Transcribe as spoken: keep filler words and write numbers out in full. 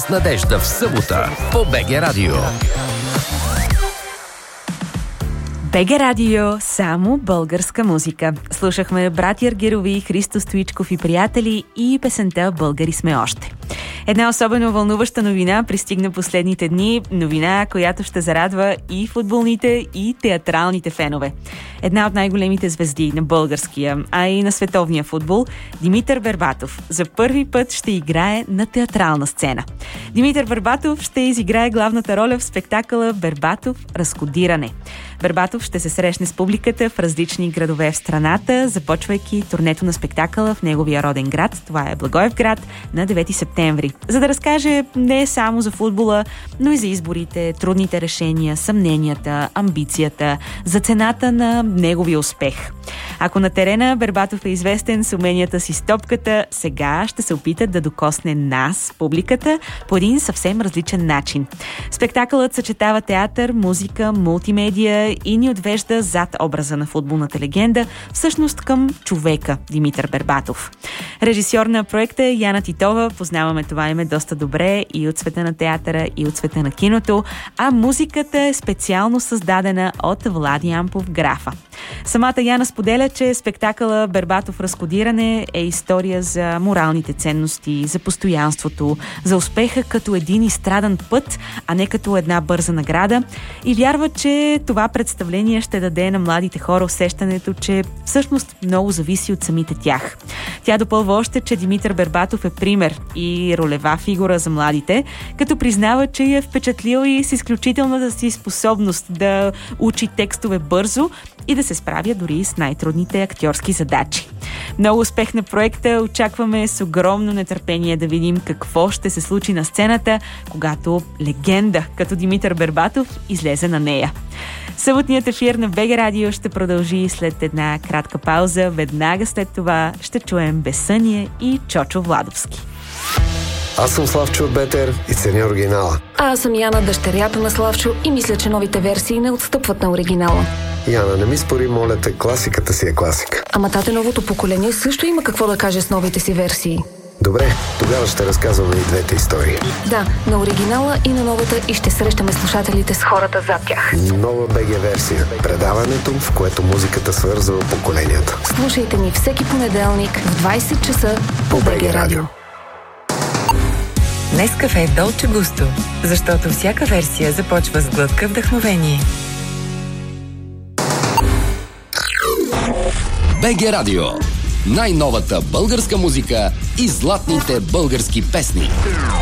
С Надежда в събота по БГ Радио. БГ Радио, само българска музика. Слушахме братя Аргирови, Христо Стоичков и приятели и песента "Българи сме още". Една особено вълнуваща новина пристигна последните дни. Новина, която ще зарадва и футболните, и театралните фенове. Една от най-големите звезди на българския, а и на световния футбол, Димитър Бербатов, за първи път ще играе на театрална сцена. Димитър Бербатов ще изиграе главната роля в спектакъла "Бербатов. Разкодиране". Бербатов ще се срещне с публиката в различни градове в страната, започвайки турнето на спектакъла в неговия роден град, това е Благоевград, на девети септември. За да разкаже не само за футбола, но и за изборите, трудните решения, съмненията, амбицията, за цената на неговия успех. Ако на терена Бербатов е известен с уменията си с топката, сега ще се опита да докосне нас, публиката, по един съвсем различен начин. Спектакълът съчетава театър, музика, мултимедия и ни отвежда зад образа на футболната легенда, всъщност към човека Димитър Бербатов. Режисьор на проекта е Яна Титова, познаваме това име доста добре и от света на театъра, и от света на киното, а музиката е специално създадена от Влади Ампов Графа. Самата Яна споделя, че спектакъла "Бербатов. Разкодиране" е история за моралните ценности, за постоянството, за успеха като един изстрадан път, а не като една бърза награда, и вярва, че това представление ще даде на младите хора усещането, че всъщност много зависи от самите тях. Тя допълва още, че Димитър Бербатов е пример и ролева фигура за младите, като признава, че я е впечатлил и с изключителната си способност да учи текстове бързо и да се справя дори с най-трудните актьорски задачи. Много успех на проекта, очакваме с огромно нетърпение да видим какво ще се случи на сцената, когато легенда като Димитър Бербатов излезе на нея. Съботният ефир на БГ Радио ще продължи след една кратка пауза. Веднага след това ще чуем Безсъние и Чочо Владовски. Аз съм Славчо от Бетер и ценя оригинала. А аз съм Яна, дъщерята на Славчо, и мисля, че новите версии не отстъпват на оригинала. Яна, не ми спори, моля те, класиката си е класика. Ама тате, новото поколение също има какво да каже с новите си версии. Добре, тогава ще разказваме и двете истории. Да, на оригинала и на новата, и ще срещаме слушателите с хората зад тях. Нова БГ версия. Предаването, в което музиката свързва поколенията. Слушайте ни всеки понеделник в двайсет часа по БГ Радио. Нескафе Долче Густо, защото всяка версия започва с глътка вдъхновение. БГ Радио. Най-новата българска музика и златните български песни.